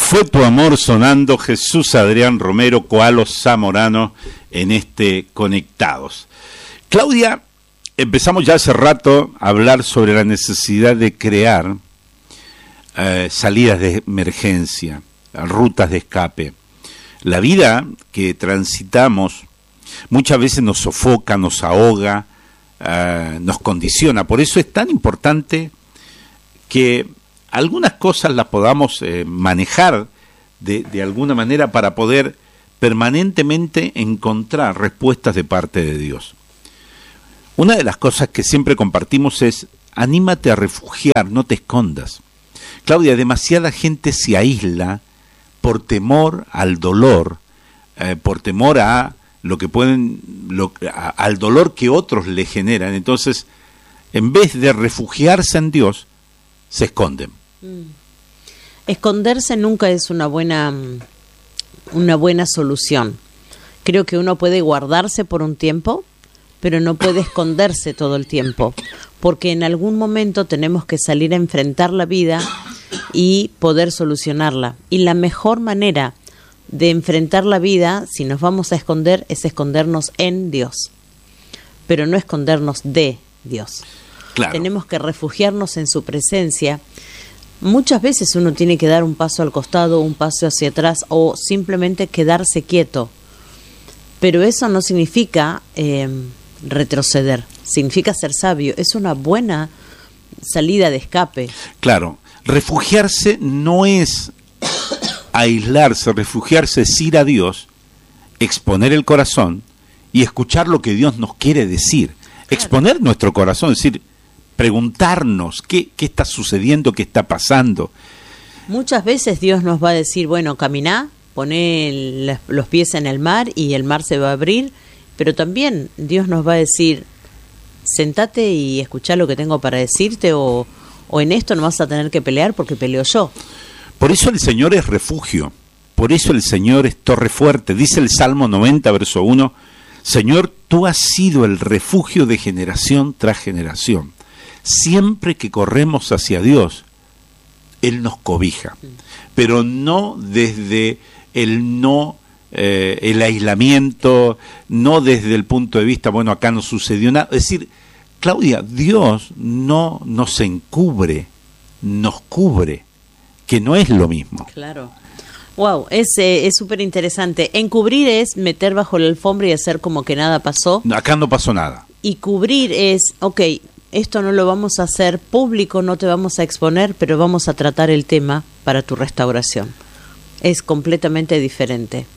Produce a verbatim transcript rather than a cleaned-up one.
Fue tu amor sonando, Jesús Adrián Romero, Koalo Zamorano, en este Conectados. Claudia, empezamos ya hace rato a hablar sobre la necesidad de crear eh, salidas de emergencia, rutas de escape. La vida que transitamos muchas veces nos sofoca, nos ahoga, eh, nos condiciona. Por eso es tan importante que algunas cosas las podamos eh, manejar de, de alguna manera para poder permanentemente encontrar respuestas de parte de Dios. Una de las cosas que siempre compartimos es: anímate a refugiar, no te escondas. Claudia, demasiada gente se aísla por temor al dolor, eh, por temor a lo que pueden, lo, a, al dolor que otros le generan. Entonces, en vez de refugiarse en Dios, se esconden. Mm. Esconderse nunca es una buena, una buena solución. Creo que uno puede guardarse por un tiempo, pero no puede esconderse todo el tiempo, porque en algún momento tenemos que salir a enfrentar la vida y poder solucionarla. Y la mejor manera de enfrentar la vida, si nos vamos a esconder, es escondernos en Dios, pero no escondernos de Dios. Claro. Tenemos que refugiarnos en su presencia. Muchas veces uno tiene que dar un paso al costado, un paso hacia atrás, o simplemente quedarse quieto. Pero eso no significa eh, retroceder, significa ser sabio. Es una buena salida de escape. Claro, refugiarse no es aislarse, refugiarse es ir a Dios, exponer el corazón y escuchar lo que Dios nos quiere decir. Claro. Exponer nuestro corazón, es decir, preguntarnos qué, qué está sucediendo, qué está pasando. Muchas veces Dios nos va a decir, bueno, caminá, poné el, los pies en el mar y el mar se va a abrir, pero también Dios nos va a decir, sentate y escuchá lo que tengo para decirte, o, o en esto no vas a tener que pelear porque peleo yo. Por eso el Señor es refugio, por eso el Señor es torre fuerte. Dice el Salmo noventa, verso uno, Señor, tú has sido el refugio de generación tras generación. Siempre que corremos hacia Dios, Él nos cobija, pero no desde el no, eh, el aislamiento, no desde el punto de vista, bueno, acá no sucedió nada. Es decir, Claudia, Dios no nos encubre, nos cubre, que no es lo mismo. Claro. Wow, es eh, es súper interesante. Encubrir es meter bajo la alfombra y hacer como que nada pasó. Acá no pasó nada. Y cubrir es, ok, esto no lo vamos a hacer público, no te vamos a exponer, pero vamos a tratar el tema para tu restauración. Es completamente diferente.